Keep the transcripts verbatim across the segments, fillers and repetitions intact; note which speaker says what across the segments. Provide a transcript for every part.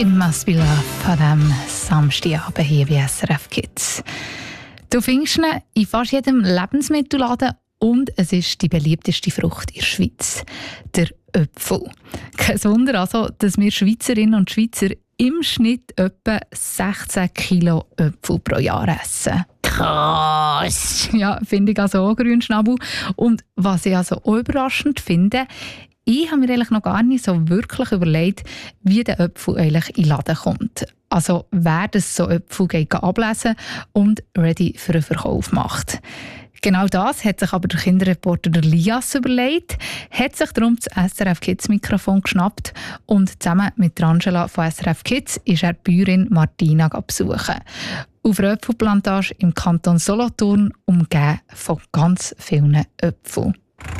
Speaker 1: It Must Be Love von diesem Samstagabend hier bei S R F Kids. Du findest ihn in fast jedem Lebensmittelladen und es ist die beliebteste Frucht in der Schweiz, der Apfel. Kein Wunder also, dass wir Schweizerinnen und Schweizer im Schnitt etwa sechzehn Kilo Äpfel pro Jahr essen. Krass! Ja, finde ich also auch, Grünschnabel. Und was ich also auch überraschend finde, ich habe mir eigentlich noch gar nicht so wirklich überlegt, wie der Apfel eigentlich in den Laden kommt. Also wer das so Äpfel geht ablesen und ready für den Verkauf macht. Genau das hat sich aber der Kinderreporter der Lias überlegt, hat sich darum das S R F Kids Mikrofon geschnappt und zusammen mit Angela von S R F Kids ist er die Bäuerin Martina besuchen. Auf einer Äpfelplantage im Kanton Solothurn, umgeben von ganz vielen Äpfeln.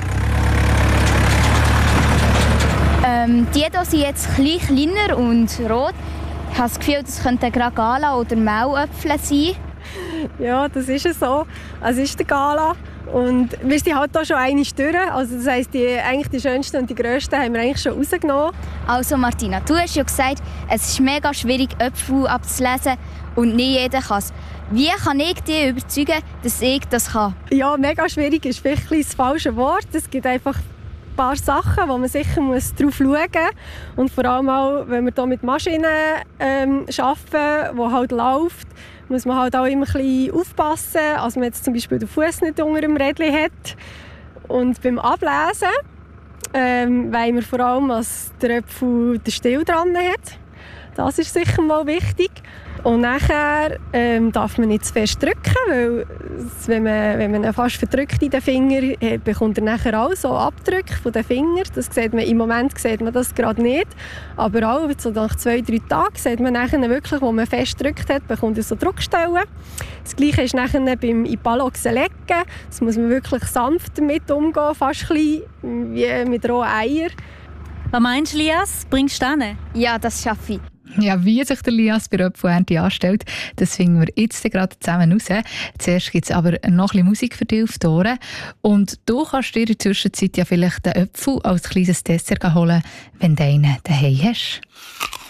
Speaker 2: Ähm, die hier sind jetzt ein bisschen kleiner und rot. Ich habe das Gefühl, das könnten gerade Gala oder Mauäpfel sein.
Speaker 3: Ja, das ist es so. Es ist der Gala. Und wir sind halt hier schon einmal durch. Also das heisst, die, eigentlich die schönsten und die grössten haben wir eigentlich schon rausgenommen.
Speaker 2: Also Martina, du hast ja gesagt, es ist mega schwierig, Äpfel abzulesen und nicht jeder kann es. Wie kann ich dich überzeugen, dass ich das kann?
Speaker 3: Ja, mega schwierig ist vielleicht das falsche Wort. Es gibt einfach ein paar Sachen, wo man sicher muss drauf schauen muss. Und vor allem auch, wenn wir hier mit Maschinen ähm, arbeiten, die halt läuft, muss man halt auch immer ein bisschen aufpassen, als man jetzt zum Beispiel den Fuß nicht unter dem Rädchen hat. Und beim Ablesen ähm, wollen wir vor allem, dass der Apfel den Stiel dran hat. Das ist sicher mal wichtig. Und nachher ähm, darf man nicht zu fest drücken, weil wenn man, wenn man ihn fast verdrückt in den Finger, äh, bekommt er nachher auch so Abdrücke von den Fingern. Das sieht man, im Moment sieht man das gerade nicht. Aber auch so nach zwei, drei Tagen sieht man nachher wirklich, wo man fest gedrückt hat, bekommt er so Druckstellen. Das Gleiche ist nachher beim Ipaloxen lecken. Das muss man wirklich sanft damit umgehen, fast ein bisschen wie mit rohen Eiern.
Speaker 4: Was meinst du, Lias? Bringst du das hin?
Speaker 2: Ja, das schaffe ich.
Speaker 1: Ja, wie sich der Lias bei der Apfelernte anstellt, das finden wir jetzt gerade zusammen raus. Zuerst gibt es aber noch ein bisschen Musik für dich auf die Ohren. Und du kannst dir in der Zwischenzeit ja vielleicht den Apfel als kleines Dessert holen, wenn du einen daheim hast.